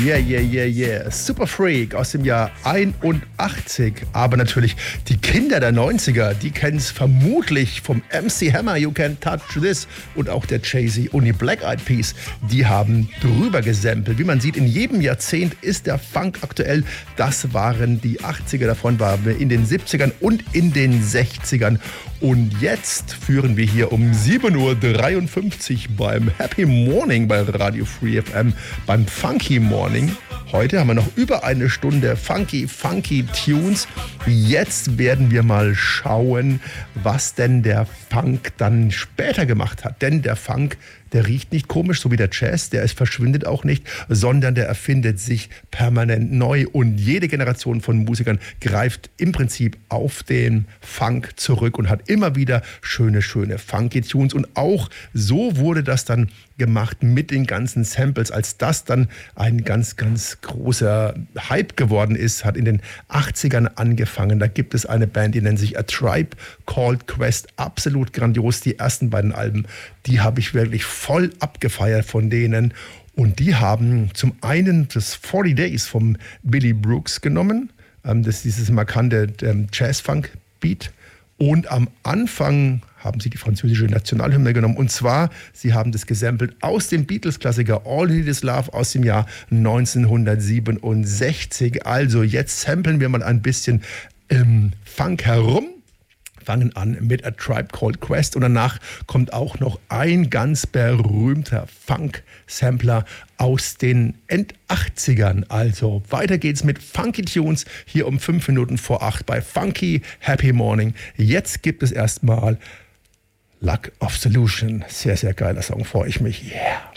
Yeah. Super Freak aus dem Jahr 81. Aber natürlich die Kinder der 90er, die kennen es vermutlich vom MC Hammer, You Can't Touch This. Und auch der Jay-Z und die Black Eyed Peas, die haben drüber gesampelt. Wie man sieht, in jedem Jahrzehnt ist der Funk aktuell. Das waren die 80er, davon waren wir in den 70ern und in den 60ern. Und jetzt führen wir hier um 7.53 Uhr beim Happy Morning bei Radio Free FM, beim Funky Morning. Heute haben wir noch über eine Stunde funky Tunes. Jetzt werden wir mal schauen, was denn der Funk dann später gemacht hat. Denn der Funk, der riecht nicht komisch, so wie der Jazz, der verschwindet auch nicht, sondern der erfindet sich permanent neu. Und jede Generation von Musikern greift im Prinzip auf den Funk zurück und hat immer wieder schöne funky Tunes. Und auch so wurde das dann gemacht mit den ganzen Samples, als das dann ein ganz großer Hype geworden ist, hat in den 80ern angefangen. Da gibt es eine Band, die nennt sich A Tribe Called Quest, absolut grandios. Die ersten beiden Alben, die habe ich wirklich voll abgefeiert von denen. Und die haben zum einen das 40 Days vom Billy Brooks genommen, das ist dieses markante Jazz-Funk-Beat. Und am Anfang haben sie die französische Nationalhymne genommen. Und zwar, sie haben das gesampelt aus dem Beatles-Klassiker All You Need Is Love aus dem Jahr 1967. Also jetzt samplen wir mal ein bisschen Funk herum. Fangen an mit A Tribe Called Quest und danach kommt auch noch ein ganz berühmter Funk-Sampler aus den End-80ern. Also weiter geht's mit Funky Tunes hier um 5 Minuten vor 8 bei Funky Happy Morning. Jetzt gibt es erstmal Luck of Solution. Sehr geiler Song, freue ich mich. Yeah.